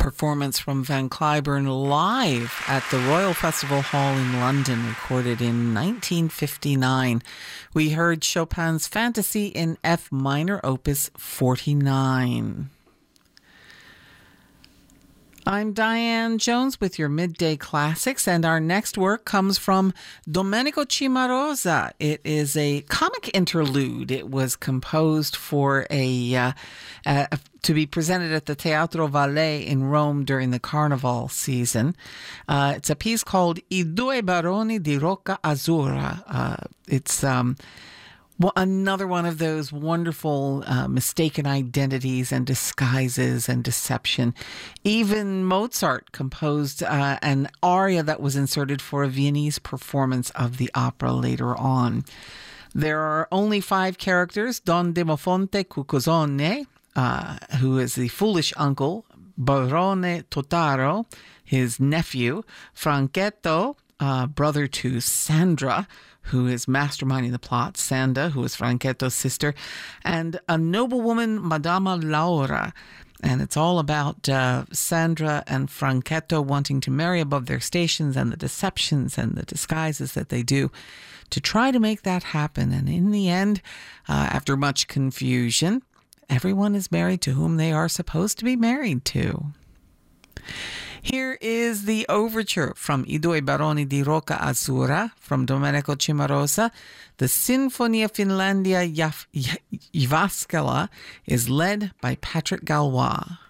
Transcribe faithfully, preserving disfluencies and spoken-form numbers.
performance from Van Cliburn live at the Royal Festival Hall in London, recorded in nineteen fifty-nine. We heard Chopin's Fantasy in F minor, opus forty-nine. I'm Diane Jones with your Midday Classics, and our next work comes from Domenico Cimarosa. It is a comic interlude. It was composed for a, uh, uh, to be presented at the Teatro Valle in Rome during the Carnival season. Uh, it's a piece called I due baroni di Rocca Azzurra. Uh, it's um, Well, another one of those wonderful uh, mistaken identities and disguises and deception. Even Mozart composed uh, an aria that was inserted for a Viennese performance of the opera later on. There are only five characters: Don Demofonte Cucuzone, uh, who is the foolish uncle; Barone Totaro, his nephew; Franchetto, uh, brother to Sandra, who is masterminding the plot; Sanda, who is Franchetto's sister; and a noblewoman, Madama Laura. And it's all about uh, Sandra and Franchetto wanting to marry above their stations, and the deceptions and the disguises that they do to try to make that happen. And in the end, uh, after much confusion, everyone is married to whom they are supposed to be married to. Here is the overture from I due baroni di Rocca Azzurra from Domenico Cimarosa. The Sinfonia Finlandia Jyväskylä is led by Patrick Galois.